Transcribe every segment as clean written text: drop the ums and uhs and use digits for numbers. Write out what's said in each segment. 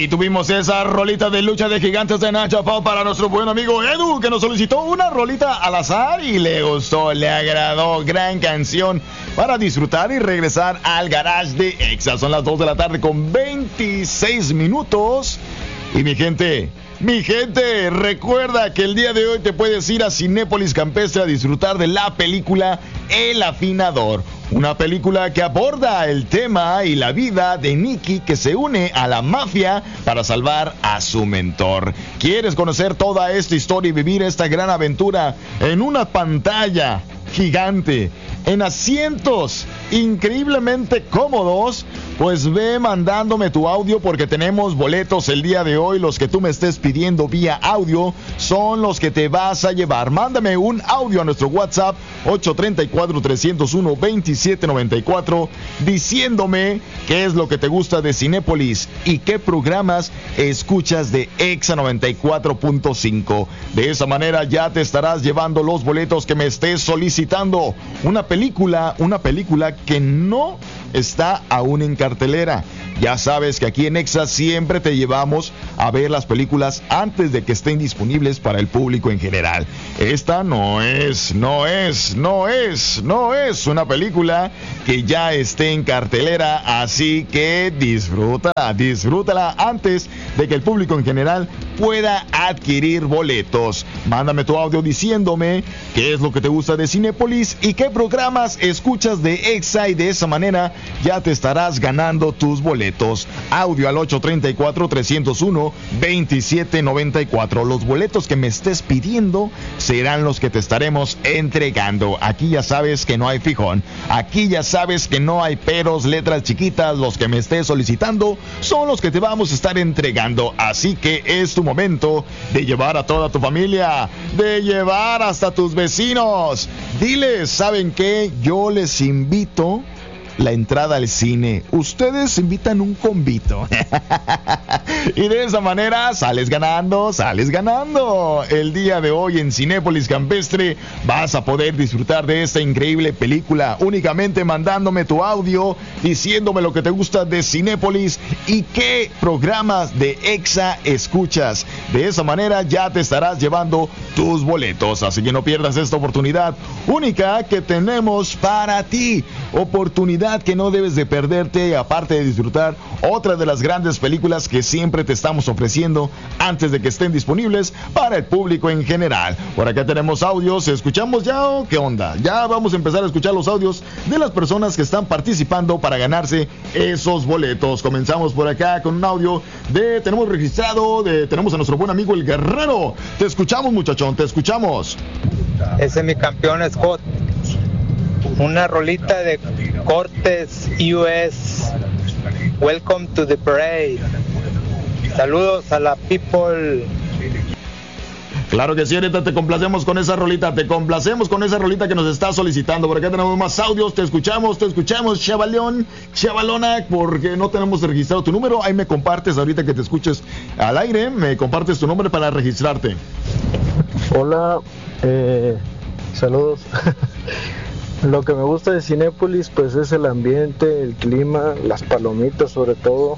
Ahí tuvimos esa rolita de lucha de gigantes de Nacho Pop para nuestro buen amigo Edu, que nos solicitó una rolita al azar y le gustó, le agradó. Gran canción para disfrutar y regresar al garage de Exa. Son las 2 de la tarde con 26 minutos. Y mi gente, recuerda que el día de hoy te puedes ir a Cinépolis Campestre a disfrutar de la película El Afinador. Una película que aborda el tema y la vida de Nicky, que se une a la mafia para salvar a su mentor. ¿Quieres conocer toda esta historia y vivir esta gran aventura en una pantalla gigante, en asientos increíblemente cómodos? Pues ve mandándome tu audio, porque tenemos boletos el día de hoy. Los que tú me estés pidiendo vía audio son los que te vas a llevar. Mándame un audio a nuestro WhatsApp 834-301-2794 diciéndome qué es lo que te gusta de Cinépolis y qué programas escuchas de Exa 94.5. De esa manera ya te estarás llevando los boletos que me estés solicitando. Una película que no está aún en cartelera. Ya sabes que aquí en Exa siempre te llevamos a ver las películas antes de que estén disponibles para el público en general. Esta no es una película que ya esté en cartelera, así que disfrútala antes de que el público en general pueda adquirir boletos. Mándame tu audio diciéndome qué es lo que te gusta de Cinépolis y qué programas escuchas de Exa, y de esa manera ya te estarás ganando tus boletos. Audio al 834-301-2794. Los boletos que me estés pidiendo serán los que te estaremos entregando. Aquí ya sabes que no hay fijón. Aquí ya sabes que no hay peros, letras chiquitas. Los que me estés solicitando son los que te vamos a estar entregando. Así que es tu momento de llevar a toda tu familia, de llevar hasta tus vecinos. Diles, ¿saben qué? Yo les invito la entrada al cine. Ustedes invitan un convito. Y de esa manera sales ganando. El día de hoy en Cinépolis Campestre vas a poder disfrutar de esta increíble película únicamente mandándome tu audio diciéndome lo que te gusta de Cinépolis y qué programas de Exa escuchas. De esa manera ya te estarás llevando tus boletos. Así que no pierdas esta oportunidad única que tenemos para ti. Oportunidad que no debes de perderte, aparte de disfrutar otra de las grandes películas que siempre te estamos ofreciendo antes de que estén disponibles para el público en general. Por acá tenemos audios. ¿Escuchamos ya o qué onda? Ya vamos a empezar a escuchar los audios de las personas que están participando para ganarse esos boletos. Comenzamos por acá con un audio tenemos a nuestro buen amigo el Guerrero. Te escuchamos, muchachón, te escuchamos. Ese es mi campeón Scott. Una rolita de Cortes US. Welcome to the parade. Saludos a la people. Claro que sí, ahorita te complacemos con esa rolita que nos está solicitando. Por acá tenemos más audios. Te escuchamos, chavalona, porque no tenemos registrado tu número. Ahí me compartes ahorita que te escuches al aire, me compartes tu nombre para registrarte. Hola, saludos. Lo que me gusta de Cinépolis pues es el ambiente, el clima, las palomitas sobre todo,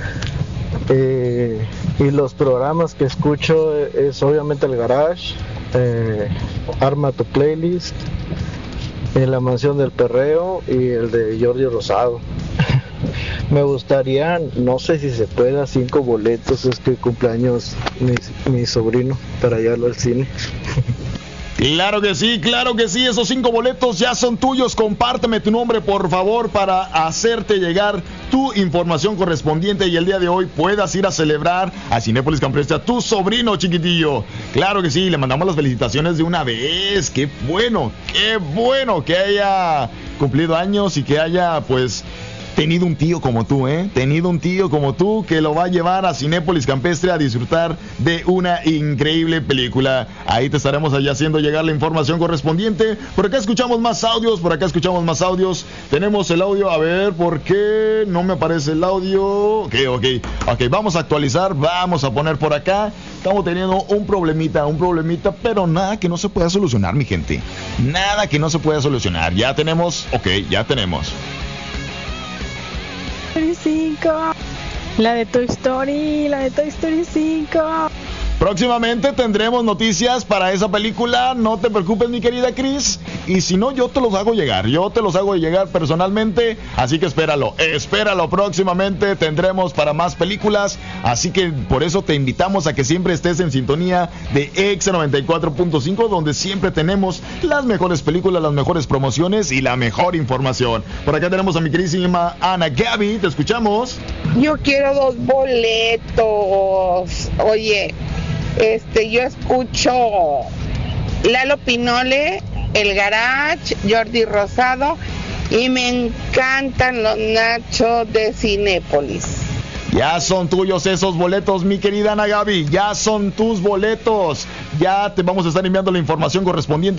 y los programas que escucho es obviamente el Garage, Arma tu Playlist, La Mansión del Perreo y el de Jordi Rosado. Me gustaría, no sé si se pueda, 5 boletos, es que cumpleaños mi sobrino para llevarlo al cine. Claro que sí, esos 5 boletos ya son tuyos. Compárteme tu nombre, por favor, para hacerte llegar tu información correspondiente y el día de hoy puedas ir a celebrar a Cinépolis Campestre a tu sobrino chiquitillo. Claro que sí, le mandamos las felicitaciones de una vez. Qué bueno que haya cumplido años y que haya, pues, tenido un tío como tú, que lo va a llevar a Cinépolis Campestre a disfrutar de una increíble película. Ahí te estaremos allá haciendo llegar la información correspondiente. Por acá escuchamos más audios. Tenemos el audio, a ver, ¿por qué no me aparece el audio? Ok, vamos a actualizar, vamos a poner por acá. Estamos teniendo un problemita, pero nada que no se pueda solucionar, mi gente. Nada que no se pueda solucionar. Ya tenemos. 5. La de Toy Story 5. Próximamente tendremos noticias para esa película, no te preocupes mi querida Cris, y si no yo te los hago llegar personalmente, así que espéralo próximamente, tendremos para más películas, así que por eso te invitamos a que siempre estés en sintonía de Exa 94.5, donde siempre tenemos las mejores películas, las mejores promociones y la mejor información. Por acá tenemos a mi queridísima Ana Gaby, te escuchamos. Yo quiero 2 boletos, oye. Yo escucho Lalo Pinole, El Garage, Jordi Rosado y me encantan los nachos de Cinépolis. Ya son tuyos esos boletos, mi querida Ana Gaby, ya son tus boletos. Ya te vamos a estar enviando la información correspondiente